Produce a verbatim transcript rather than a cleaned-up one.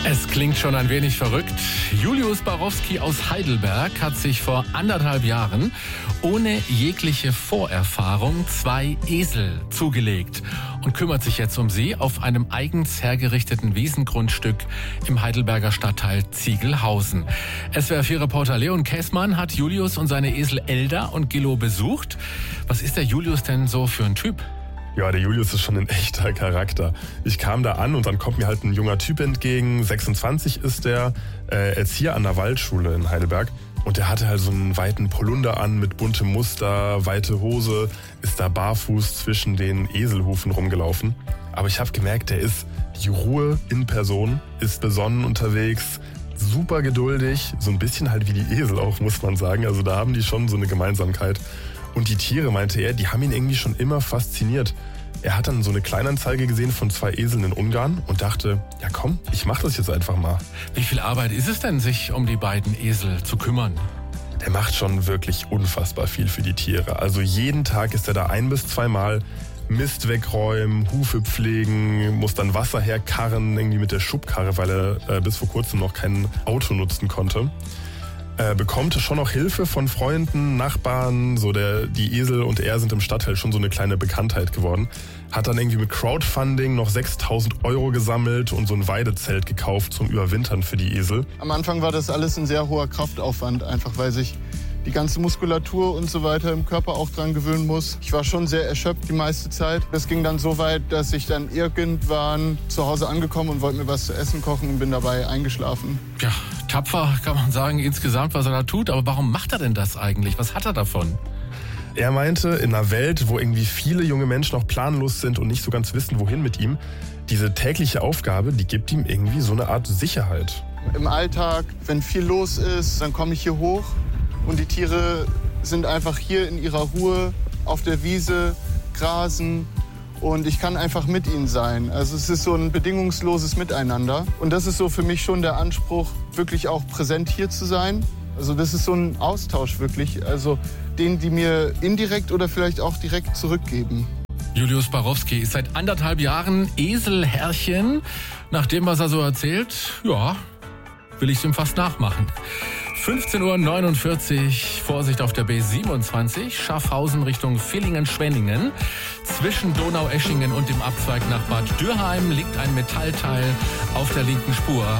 Es klingt schon ein wenig verrückt. Julius Barowski aus Heidelberg hat sich vor anderthalb Jahren ohne jegliche Vorerfahrung zwei Esel zugelegt und kümmert sich jetzt um sie auf einem eigens hergerichteten Wiesengrundstück im Heidelberger Stadtteil Ziegelhausen. S W R vier Reporter Leon Käßmann hat Julius und seine Esel Elda und Gillo besucht. Was ist der Julius denn so für ein Typ? Ja, der Julius ist schon ein echter Charakter. Ich kam da an und dann kommt mir halt ein junger Typ entgegen, sechsundzwanzig ist der, äh, Erzieher an der Waldschule in Heidelberg. Und der hatte halt so einen weiten Polunder an mit buntem Muster, weite Hose, ist da barfuß zwischen den Eselhufen rumgelaufen. Aber ich habe gemerkt, der ist die Ruhe in Person, ist besonnen unterwegs, super geduldig, so ein bisschen halt wie die Esel auch, muss man sagen. Also da haben die schon so eine Gemeinsamkeit. Und die Tiere, meinte er, die haben ihn irgendwie schon immer fasziniert. Er hat dann so eine Kleinanzeige gesehen von zwei Eseln in Ungarn und dachte, ja komm, ich mach das jetzt einfach mal. Wie viel Arbeit ist es denn, sich um die beiden Esel zu kümmern? Der macht schon wirklich unfassbar viel für die Tiere. Also jeden Tag ist er da ein bis zweimal, Mist wegräumen, Hufe pflegen, muss dann Wasser herkarren, irgendwie mit der Schubkarre, weil er äh, bis vor kurzem noch kein Auto nutzen konnte. Äh, bekommt schon noch Hilfe von Freunden, Nachbarn, so der, die Esel und er sind im Stadtteil schon so eine kleine Bekanntheit geworden. Hat dann irgendwie mit Crowdfunding noch sechstausend Euro gesammelt und so ein Weidezelt gekauft zum Überwintern für die Esel. Am Anfang war das alles ein sehr hoher Kraftaufwand, einfach weil sich die ganze Muskulatur und so weiter im Körper auch dran gewöhnen muss. Ich war schon sehr erschöpft die meiste Zeit. Das ging dann so weit, dass ich dann irgendwann zu Hause angekommen und wollte mir was zu essen kochen und bin dabei eingeschlafen. Ja, tapfer kann man sagen insgesamt, was er da tut. Aber warum macht er denn das eigentlich? Was hat er davon? Er meinte, in einer Welt, wo irgendwie viele junge Menschen noch planlos sind und nicht so ganz wissen, wohin mit ihm, diese tägliche Aufgabe, die gibt ihm irgendwie so eine Art Sicherheit. Im Alltag, wenn viel los ist, dann komme ich hier hoch und die Tiere sind einfach hier in ihrer Ruhe auf der Wiese, grasen und ich kann einfach mit ihnen sein. Also es ist so ein bedingungsloses Miteinander und das ist so für mich schon der Anspruch, wirklich auch präsent hier zu sein. Also das ist so ein Austausch wirklich, also den, die mir indirekt oder vielleicht auch direkt zurückgeben. Julius Barowski ist seit anderthalb Jahren Eselherrchen. Nach dem, was er so erzählt, ja, will ich es ihm fast nachmachen. fünfzehn Uhr neunundvierzig, Vorsicht auf der B siebenundzwanzig, Schaffhausen Richtung Villingen-Schwenningen. Zwischen Donaueschingen und dem Abzweig nach Bad Dürheim liegt ein Metallteil auf der linken Spur.